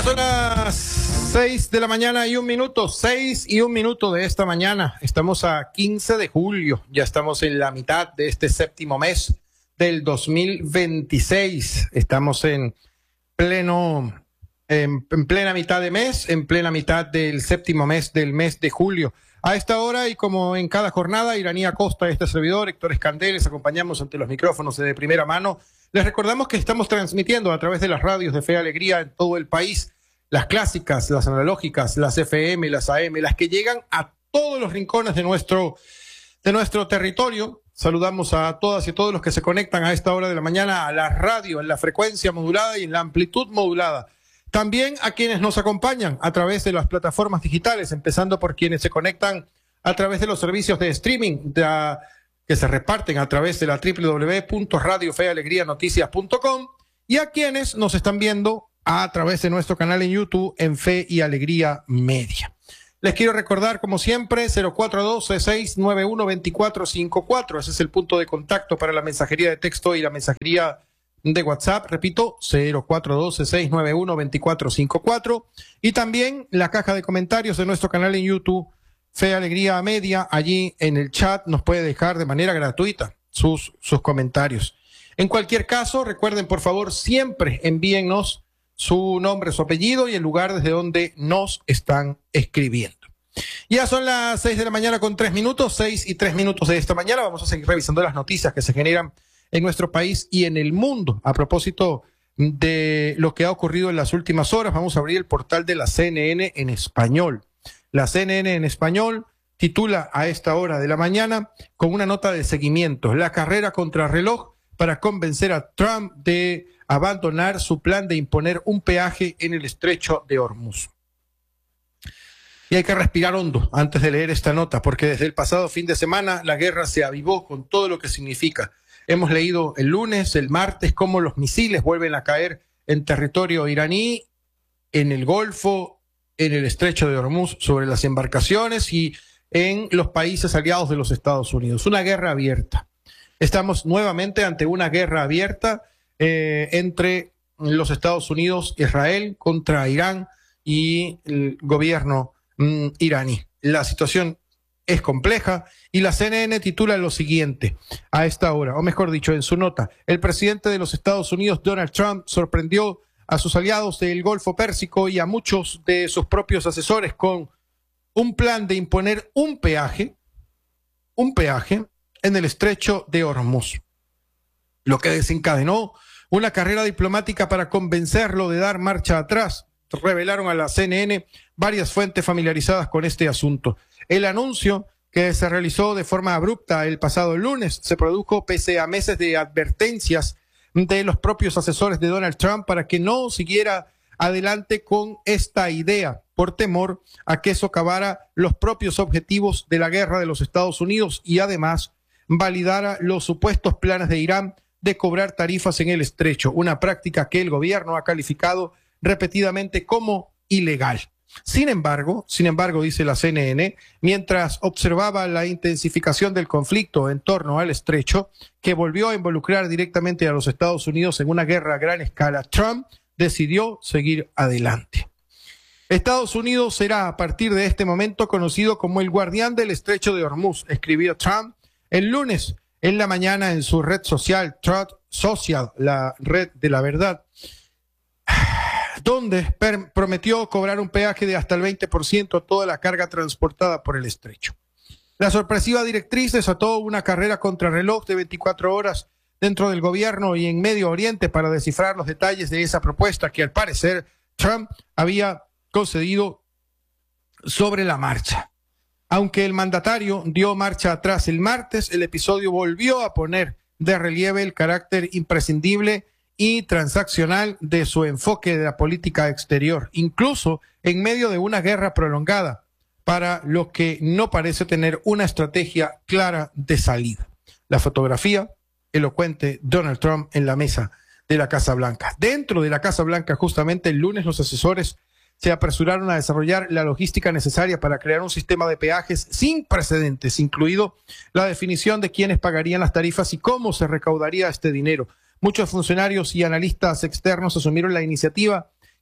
Ya son las 6 de la mañana y 1 minuto, 6 y 1 minuto de esta mañana. Estamos a 15 de julio, ya estamos en la mitad de este séptimo mes del 2026. Estamos en plena mitad de mes, en plena mitad del séptimo mes del mes de julio. A esta hora y como en cada jornada, Iraní Acosta, este servidor, Héctor Escandel, les acompañamos ante los micrófonos de primera mano. Les recordamos que estamos transmitiendo a través de las radios de Fe y Alegría en todo el país, las clásicas, las analógicas, las FM, las AM, las que llegan a todos los rincones de nuestro territorio. Saludamos a todas y todos los que se conectan a esta hora de la mañana a la radio, en la frecuencia modulada y en la amplitud modulada. También a quienes nos acompañan a través de las plataformas digitales, empezando por quienes se conectan a través de los servicios de streaming que se reparten a través de la www.radiofealegrianoticias.com y a quienes nos están viendo a través de nuestro canal en YouTube en Fe y Alegría Media. Les quiero recordar, como siempre, 0412-691-2454. Ese es el punto de contacto para la mensajería de texto y la mensajería de WhatsApp. Repito, 0412-691-2454. Y también la caja de comentarios de nuestro canal en YouTube, Fe Alegría Media. Allí en el chat nos puede dejar de manera gratuita sus comentarios. En cualquier caso, recuerden, por favor, siempre envíennos su nombre, su apellido y el lugar desde donde nos están escribiendo. Ya son las 6 de la mañana con 3 minutos, 6 y 3 minutos de esta mañana. Vamos a seguir revisando las noticias que se generan en nuestro país y en el mundo. A propósito de lo que ha ocurrido en las últimas horas, vamos a abrir el portal de la CNN en español. La CNN en español titula a esta hora de la mañana con una nota de seguimiento: la carrera contra reloj para convencer a Trump de abandonar su plan de imponer un peaje en el estrecho de Hormuz. Y hay que respirar hondo antes de leer esta nota, porque desde el pasado fin de semana la guerra se avivó con todo lo que significa. Hemos leído el lunes, el martes, cómo los misiles vuelven a caer en territorio iraní, en el Golfo, en el estrecho de Hormuz, sobre las embarcaciones y en los países aliados de los Estados Unidos. Una guerra abierta. Estamos nuevamente ante una guerra abierta entre los Estados Unidos, Israel, contra Irán y el gobierno iraní. La situación es compleja y la CNN titula lo siguiente a esta hora, o mejor dicho, en su nota: el presidente de los Estados Unidos, Donald Trump, sorprendió a sus aliados del Golfo Pérsico y a muchos de sus propios asesores con un plan de imponer un peaje en el estrecho de Hormuz, lo que desencadenó una carrera diplomática para convencerlo de dar marcha atrás, revelaron a la CNN varias fuentes familiarizadas con este asunto. El anuncio, que se realizó de forma abrupta el pasado lunes, se produjo pese a meses de advertencias de los propios asesores de Donald Trump para que no siguiera adelante con esta idea, por temor a que socavara los propios objetivos de la guerra de los Estados Unidos y además validara los supuestos planes de Irán de cobrar tarifas en el estrecho, una práctica que el gobierno ha calificado repetidamente como ilegal. Sin embargo, dice la CNN, mientras observaba la intensificación del conflicto en torno al estrecho, que volvió a involucrar directamente a los Estados Unidos en una guerra a gran escala, Trump decidió seguir adelante. Estados Unidos será a partir de este momento conocido como el guardián del estrecho de Hormuz, escribió Trump el lunes en la mañana en su red social, Truth Social, la red de la verdad, donde prometió cobrar un peaje de hasta el 20% a toda la carga transportada por el estrecho. La sorpresiva directriz desató una carrera contrarreloj de 24 horas dentro del gobierno y en Medio Oriente para descifrar los detalles de esa propuesta que al parecer Trump había concedido sobre la marcha. Aunque el mandatario dio marcha atrás el martes, el episodio volvió a poner de relieve el carácter imprescindible y transaccional de su enfoque de la política exterior, incluso en medio de una guerra prolongada, para lo que no parece tener una estrategia clara de salida. La fotografía elocuente: Donald Trump en la mesa de la Casa Blanca. Dentro de la Casa Blanca, justamente el lunes, los asesores se apresuraron a desarrollar la logística necesaria para crear un sistema de peajes sin precedentes, incluido la definición de quiénes pagarían las tarifas y cómo se recaudaría este dinero. Muchos funcionarios y analistas externos asumieron la iniciativa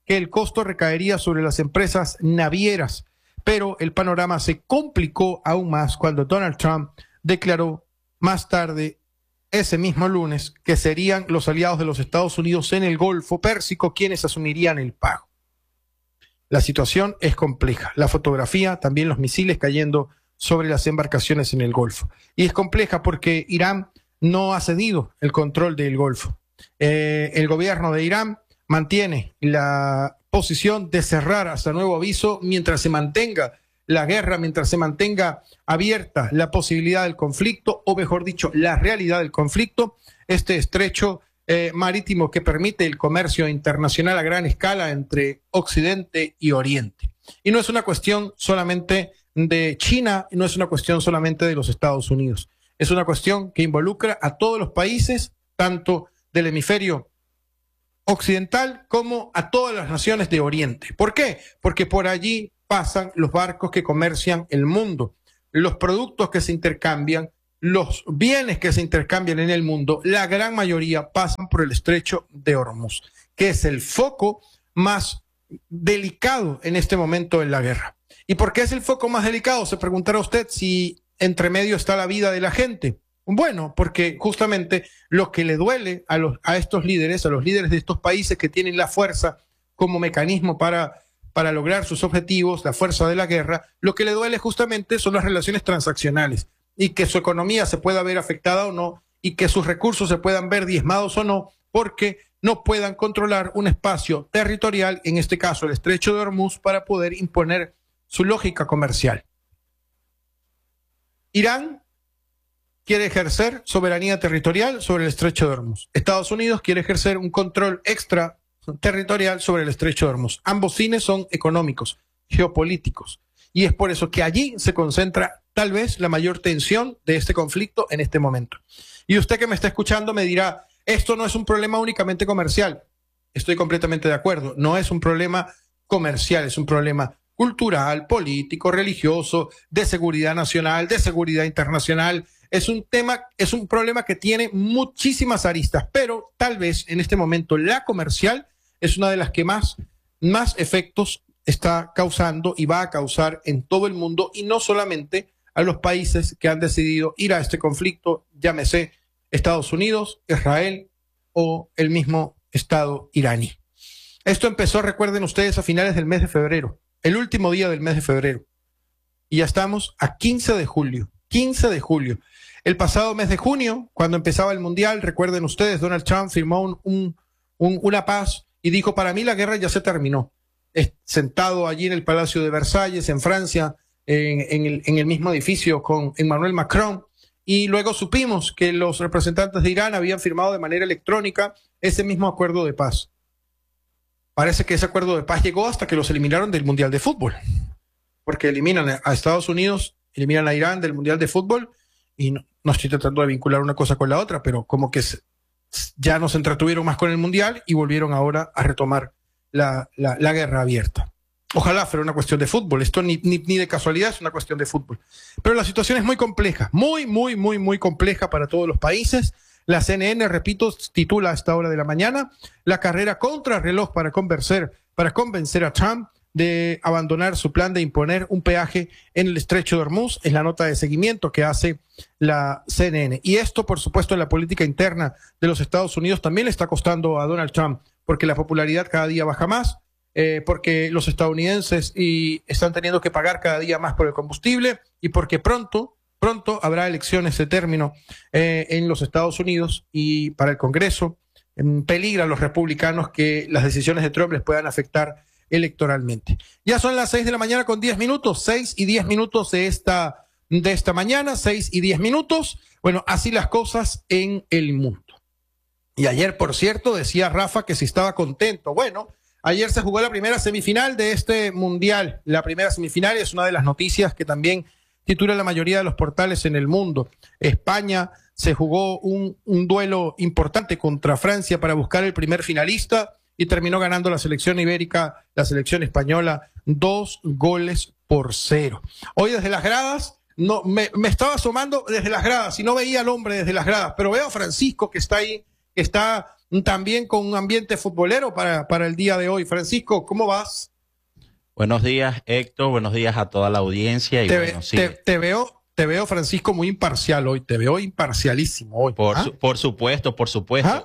que el costo recaería sobre las empresas navieras, pero el panorama se complicó aún más cuando Donald Trump declaró más tarde ese mismo lunes que serían los aliados de los Estados Unidos en el Golfo Pérsico quienes asumirían el pago. La situación es compleja. La fotografía, también los misiles cayendo sobre las embarcaciones en el Golfo. Y es compleja porque Irán no ha cedido el control del Golfo. El gobierno de Irán mantiene la posición de cerrar hasta nuevo aviso mientras se mantenga la guerra, mientras se mantenga abierta la posibilidad del conflicto, o mejor dicho, la realidad del conflicto, este estrecho marítimo que permite el comercio internacional a gran escala entre Occidente y Oriente. Y no es una cuestión solamente de China, no es una cuestión solamente de los Estados Unidos. Es una cuestión que involucra a todos los países, tanto del hemisferio occidental como a todas las naciones de Oriente. ¿Por qué? Porque por allí pasan los barcos que comercian el mundo, los productos que se intercambian, los bienes que se intercambian en el mundo, la gran mayoría pasan por el estrecho de Hormuz, que es el foco más delicado en este momento en la guerra. ¿Y por qué es el foco más delicado? Se preguntará usted si entre medio está la vida de la gente. Bueno, porque justamente lo que le duele a estos líderes, a los líderes de estos países que tienen la fuerza como mecanismo para lograr sus objetivos, la fuerza de la guerra, lo que le duele justamente son las relaciones transaccionales y que su economía se pueda ver afectada o no y que sus recursos se puedan ver diezmados o no, porque no puedan controlar un espacio territorial, en este caso el estrecho de Hormuz, para poder imponer su lógica comercial. Irán quiere ejercer soberanía territorial sobre el estrecho de Hormuz. Estados Unidos quiere ejercer un control extraterritorial sobre el estrecho de Hormuz. Ambos fines son económicos, geopolíticos. Y es por eso que allí se concentra tal vez la mayor tensión de este conflicto en este momento. Y usted que me está escuchando me dirá, esto no es un problema únicamente comercial. Estoy completamente de acuerdo. No es un problema comercial, es un problema cultural, político, religioso, de seguridad nacional, de seguridad internacional. Es un problema que tiene muchísimas aristas, pero tal vez en este momento la comercial es una de las que más efectos está causando y va a causar en todo el mundo, y no solamente a los países que han decidido ir a este conflicto, llámese Estados Unidos, Israel o el mismo Estado iraní. Esto empezó, recuerden ustedes, a finales del mes de febrero, el último día del mes de febrero, y ya estamos a 15 de julio. 15 de julio. El pasado mes de junio, cuando empezaba el Mundial, recuerden ustedes, Donald Trump firmó una paz y dijo, para mí la guerra ya se terminó. Sentado allí en el Palacio de Versalles, en Francia, en el mismo edificio con Emmanuel Macron, y luego supimos que los representantes de Irán habían firmado de manera electrónica ese mismo acuerdo de paz. Parece que ese acuerdo de paz llegó hasta que los eliminaron del Mundial de Fútbol, porque eliminan a Estados Unidos, eliminan a Irán del Mundial de Fútbol, y no estoy tratando de vincular una cosa con la otra, pero como que ya no se entretuvieron más con el Mundial y volvieron ahora a retomar la guerra abierta. Ojalá fuera una cuestión de fútbol, esto ni de casualidad es una cuestión de fútbol. Pero la situación es muy compleja, muy compleja para todos los países. La CNN, repito, titula a esta hora de la mañana, la carrera contra reloj para convencer a Trump de abandonar su plan de imponer un peaje en el estrecho de Hormuz. Es la nota de seguimiento que hace la CNN. Y esto, por supuesto, en la política interna de los Estados Unidos también le está costando a Donald Trump, porque la popularidad cada día baja más, porque los estadounidenses están teniendo que pagar cada día más por el combustible, y porque pronto habrá elecciones de término en los Estados Unidos, y para el Congreso peligra a los republicanos que las decisiones de Trump les puedan afectar electoralmente. Ya son las 6 de la mañana con 10 minutos, 6 y 10 minutos de esta mañana, 6 y 10 minutos. Bueno, así las cosas en el mundo. Y ayer, por cierto, decía Rafa que si estaba contento. Bueno, ayer se jugó la primera semifinal de este mundial. La primera semifinal es una de las noticias que también titula la mayoría de los portales en el mundo. España se jugó un duelo importante contra Francia para buscar el primer finalista, y terminó ganando la selección ibérica, la selección española, 2-0. Hoy desde las gradas, me estaba asomando desde las gradas y no veía al hombre desde las gradas, pero veo a Francisco que está ahí, que está también con un ambiente futbolero para el día de hoy. Francisco, ¿cómo vas? Buenos días, Héctor. Buenos días a toda la audiencia. Y bueno, sí. Te veo, Francisco, muy imparcial hoy. Te veo imparcialísimo hoy. Por supuesto, por supuesto.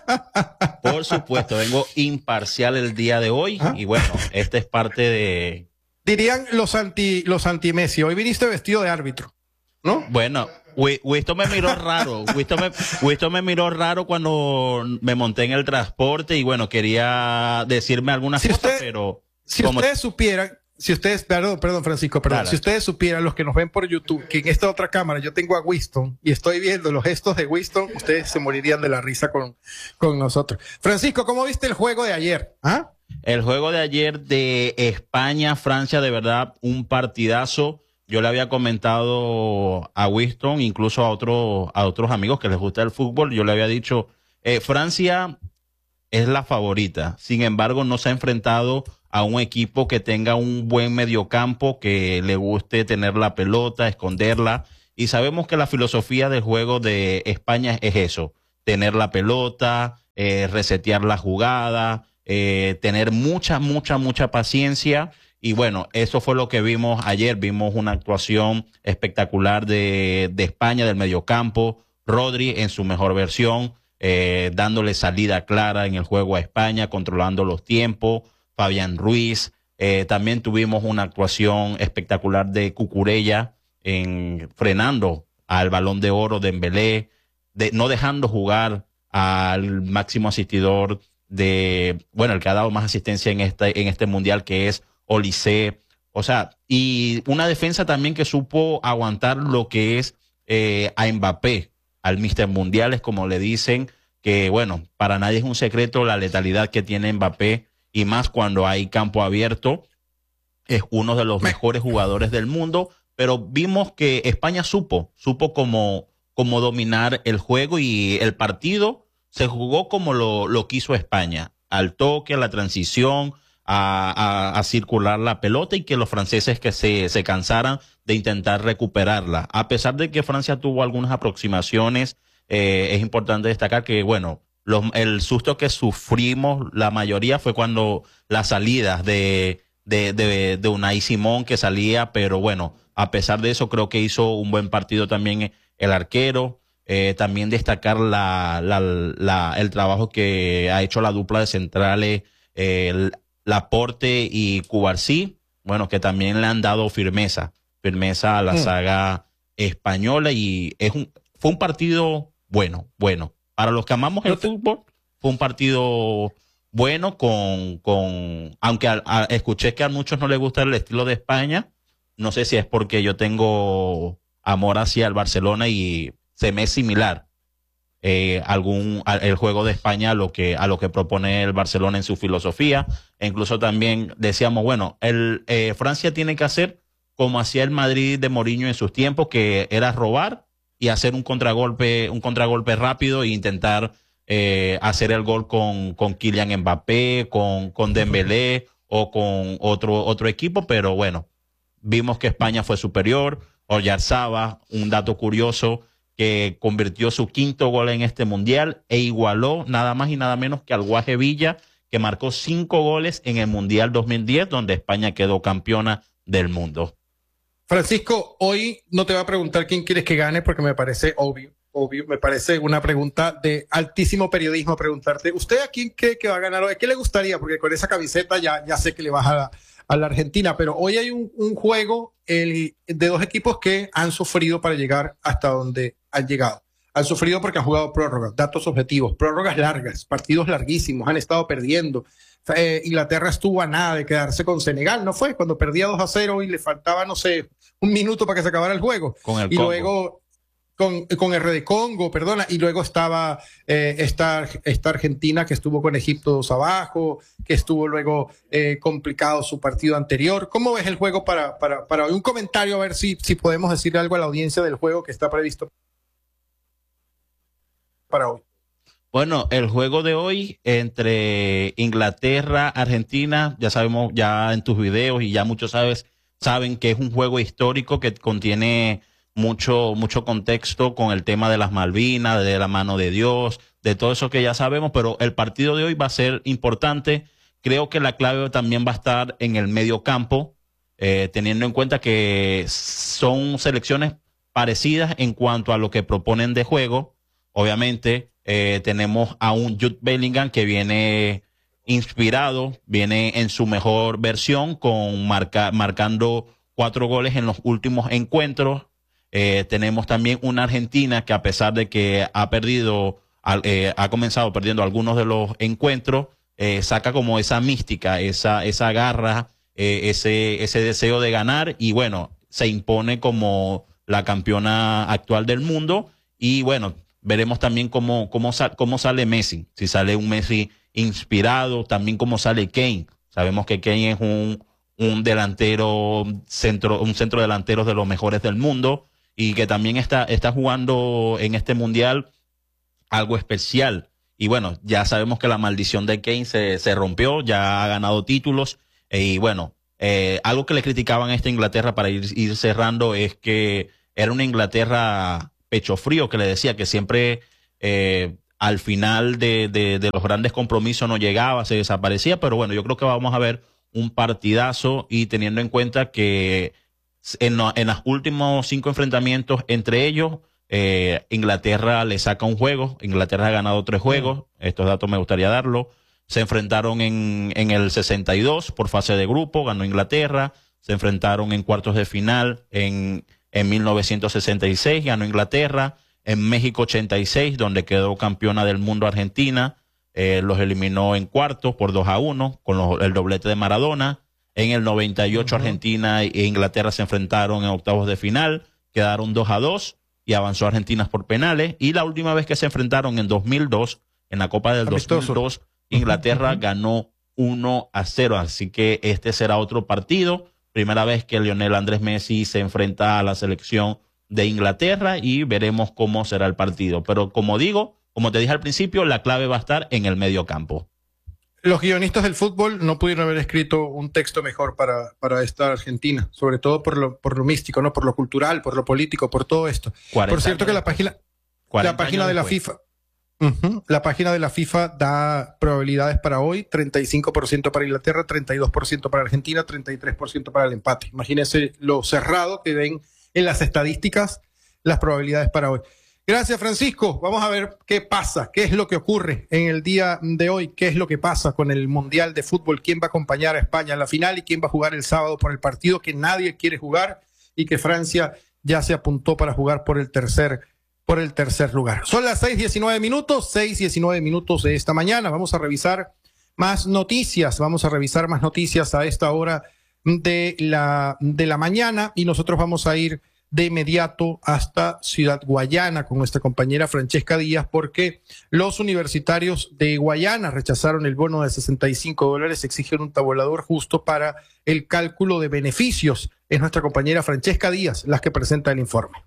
Por supuesto, vengo imparcial el día de hoy. Y bueno, esta es parte de... Dirían los anti-Messi. Hoy viniste vestido de árbitro, ¿no? Bueno, Wisto me miró raro. Wisto me miró raro cuando me monté en el transporte y bueno, quería decirme algunas cosas, pero... Si ustedes supieran... perdón, Francisco, perdón. Claro. Si ustedes supieran, los que nos ven por YouTube, que en esta otra cámara yo tengo a Winston y estoy viendo los gestos de Winston, ustedes se morirían de la risa con nosotros. Francisco, ¿cómo viste el juego de ayer? ¿Ah? El juego de ayer de España-Francia, de verdad, un partidazo. Yo le había comentado a Winston, incluso a otros amigos que les gusta el fútbol, yo le había dicho, Francia es la favorita. Sin embargo, no se ha enfrentado a un equipo que tenga un buen mediocampo, que le guste tener la pelota, esconderla. Y sabemos que la filosofía del juego de España es eso, tener la pelota, resetear la jugada, tener mucha paciencia. Y bueno, eso fue lo que vimos ayer. Vimos una actuación espectacular de España, del mediocampo. Rodri en su mejor versión, dándole salida clara en el juego a España, controlando los tiempos. Fabián Ruiz, también tuvimos una actuación espectacular de Cucurella frenando al Balón de Oro de Dembélé, no dejando jugar al máximo asistidor el que ha dado más asistencia en este mundial, que es Olise. O sea, y una defensa también que supo aguantar lo que es a Mbappé, al Mister Mundiales, como le dicen, que bueno, para nadie es un secreto la letalidad que tiene Mbappé, y más cuando hay campo abierto. Es uno de los mejores jugadores del mundo, pero vimos que España supo cómo dominar el juego, y el partido se jugó como lo quiso España, al toque, a la transición, a circular la pelota, y que los franceses que se cansaran de intentar recuperarla. A pesar de que Francia tuvo algunas aproximaciones, es importante destacar que, bueno, el susto que sufrimos la mayoría fue cuando las salidas de Unai Simón, que salía, pero bueno, a pesar de eso creo que hizo un buen partido también el arquero. También destacar el trabajo que ha hecho la dupla de centrales, Laporte y Cubarsí, bueno, que también le han dado firmeza a la saga española, y fue un partido bueno. Para los que amamos el fútbol, fue un partido bueno aunque escuché que a muchos no les gusta el estilo de España. No sé si es porque yo tengo amor hacia el Barcelona y se me es similar el juego de España a lo que propone el Barcelona en su filosofía. E incluso también decíamos, bueno, Francia tiene que hacer como hacía el Madrid de Mourinho en sus tiempos, que era robar y hacer un contragolpe rápido e intentar hacer el gol con Kylian Mbappé, con Dembélé o con otro equipo. Pero bueno, vimos que España fue superior. Oyarzabal, un dato curioso, que convirtió su 5º gol en este mundial e igualó nada más y nada menos que al Guaje Villa, que marcó 5 goles en el Mundial 2010, donde España quedó campeona del mundo. Francisco, hoy no te voy a preguntar quién quieres que gane, porque me parece obvio, me parece una pregunta de altísimo periodismo preguntarte, ¿usted a quién cree que va a ganar hoy? ¿A qué le gustaría? Porque con esa camiseta ya sé que le vas a la Argentina, pero hoy hay un juego de dos equipos que han sufrido para llegar hasta donde han llegado. Han sufrido porque han jugado prórrogas, datos objetivos, prórrogas largas, partidos larguísimos, han estado perdiendo. Inglaterra estuvo a nada de quedarse con Senegal, ¿no fue? Cuando perdía 2-0 y le faltaba, no sé, un minuto para que se acabara el juego. Y luego con el de Congo, perdona, y luego estaba esta Argentina que estuvo con Egipto 2 abajo, que estuvo luego complicado su partido anterior. ¿Cómo ves el juego para hoy? Un comentario, a ver si podemos decirle algo a la audiencia del juego que está previsto para hoy. Bueno, el juego de hoy entre Inglaterra, Argentina, ya sabemos, ya en tus videos y ya muchos saben que es un juego histórico que contiene mucho contexto con el tema de las Malvinas, de la mano de Dios, de todo eso que ya sabemos, pero el partido de hoy va a ser importante. Creo que la clave también va a estar en el medio campo, teniendo en cuenta que son selecciones parecidas en cuanto a lo que proponen de juego. Obviamente, tenemos a un Jude Bellingham que viene inspirado, viene en su mejor versión, marcando 4 goles en los últimos encuentros. Tenemos también una Argentina que, a pesar de que ha comenzado perdiendo algunos de los encuentros, saca como esa mística, esa garra, ese deseo de ganar, y bueno, se impone como la campeona actual del mundo. Y bueno, veremos también cómo sale Messi, si sale un Messi inspirado, también cómo sale Kane. Sabemos que Kane es un centro delantero de los mejores del mundo, y que también está jugando en este mundial algo especial. Y bueno, ya sabemos que la maldición de Kane se rompió, ya ha ganado títulos. Y bueno, algo que le criticaban a esta Inglaterra, para ir cerrando, es que era una Inglaterra pecho frío, que le decía que siempre al final de los grandes compromisos no llegaba, se desaparecía. Pero bueno, yo creo que vamos a ver un partidazo, y teniendo en cuenta que en los últimos 5 enfrentamientos entre ellos, Inglaterra le saca un juego. Inglaterra ha ganado 3 juegos. Estos datos me gustaría darlo. Se enfrentaron en el 62 por fase de grupo, ganó Inglaterra. Se enfrentaron en cuartos de final en 1966, ganó Inglaterra. En México 86, donde quedó campeona del mundo Argentina, los eliminó en cuartos por 2-1 con el doblete de Maradona. En el 98 Argentina e Inglaterra se enfrentaron en octavos de final, quedaron 2-2 y avanzó Argentina por penales. Y la última vez que se enfrentaron, en 2002, en la Copa del 2002, Inglaterra ganó 1-0. Así que este será otro partido. Primera vez que Lionel Andrés Messi se enfrenta a la selección de Inglaterra, y veremos cómo será el partido. Pero como te dije al principio, la clave va a estar en el medio campo. Los guionistas del fútbol no pudieron haber escrito un texto mejor para esta Argentina, sobre todo por lo místico, ¿no? Por lo cultural, por lo político, por todo esto. Por cierto que la página de la FIFA, la página de la FIFA da probabilidades para hoy: 35% para Inglaterra, 32% para Argentina, 33% para el empate. Imagínense lo cerrado que ven en las estadísticas las probabilidades para hoy. Gracias, Francisco. Vamos a ver qué pasa, qué es lo que ocurre en el día de hoy, qué es lo que pasa con el Mundial de Fútbol, quién va a acompañar a España en la final y quién va a jugar el sábado por el partido que nadie quiere jugar, y que Francia ya se apuntó para jugar por el tercer lugar. Son las 6:19 minutos de esta mañana. Vamos a revisar más noticias, a esta hora de la mañana, y nosotros vamos a ir de inmediato hasta Ciudad Guayana con nuestra compañera Francesca Díaz, porque los universitarios de Guayana rechazaron el bono de $65, exigen un tabulador justo para el cálculo de beneficios. Es nuestra compañera Francesca Díaz la que presenta el informe.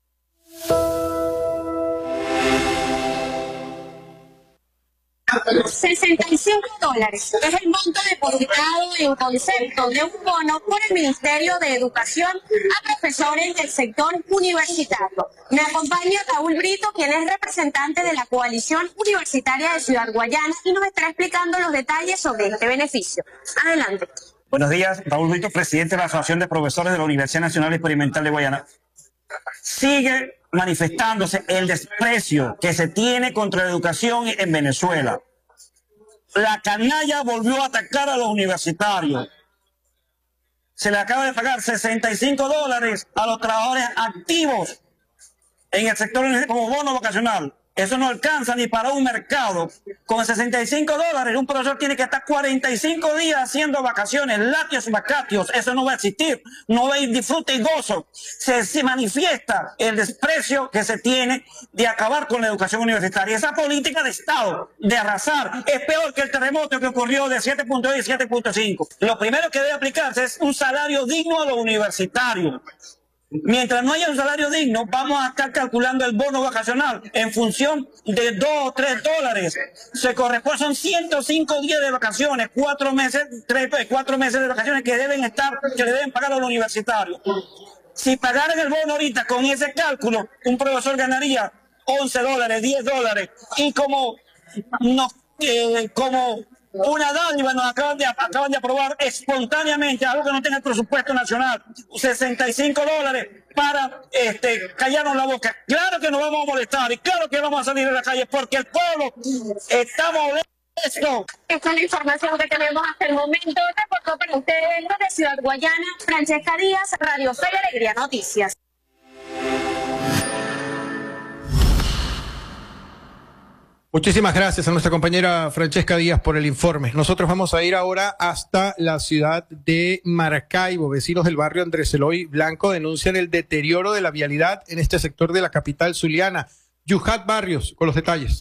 $65 es el monto depositado en concepto de un bono por el Ministerio de Educación a profesores del sector universitario. Me acompaña Raúl Brito, quien es representante de la Coalición Universitaria de Ciudad Guayana, y nos estará explicando los detalles sobre este beneficio. Adelante. Buenos días, Raúl Brito, presidente de la Asociación de Profesores de la Universidad Nacional Experimental de Guayana. Sigue manifestándose el desprecio que se tiene contra la educación en Venezuela. La canalla volvió a atacar a los universitarios. Se le acaba de pagar $65 a los trabajadores activos en el sector como bono vacacional. Eso no alcanza ni para un mercado. Con $65, un profesor tiene que estar 45 días haciendo vacaciones, latios y vacatios. Eso no va a existir. No va a ir disfrute y gozo. Se manifiesta el desprecio que se tiene de acabar con la educación universitaria. Esa política de Estado, de arrasar, es peor que el terremoto que ocurrió de 7.2 y 7.5. Lo primero que debe aplicarse es un salario digno a los universitarios. Mientras no haya un salario digno, vamos a estar calculando el bono vacacional en función de $2 o $3. Se corresponde, son 105 días de vacaciones, 4 meses de vacaciones que le deben pagar a los universitarios. Si pagaran el bono ahorita con ese cálculo, un profesor ganaría $11, $10, y como una dádiva nos acaban de aprobar espontáneamente, algo que no tiene el presupuesto nacional, $65 para callarnos la boca. Claro que nos vamos a molestar y claro que vamos a salir a la calle porque el pueblo está molesto. Esta es la información que tenemos hasta el momento. Reportó para ustedes desde Ciudad Guayana, Francesca Díaz, Radio Fe y Alegría Noticias. Muchísimas gracias a nuestra compañera Francesca Díaz por el informe. Nosotros vamos a ir ahora hasta la ciudad de Maracaibo. Vecinos del barrio Andrés Eloy Blanco denuncian el deterioro de la vialidad en este sector de la capital zuliana. Yuhat Barrios, con los detalles.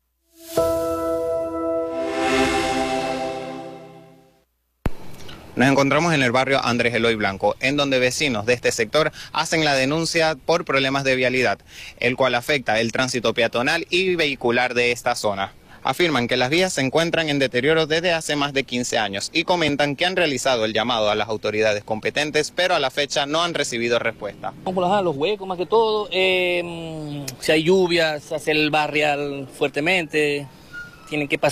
Nos encontramos en el barrio Andrés Eloy Blanco, en donde vecinos de este sector hacen la denuncia por problemas de vialidad, el cual afecta el tránsito peatonal y vehicular de esta zona. Afirman que las vías se encuentran en deterioro desde hace más de 15 años y comentan que han realizado el llamado a las autoridades competentes, pero a la fecha no han recibido respuesta. Los huecos más que todo, si hay lluvias, se hace el barrial fuertemente, tienen que pasar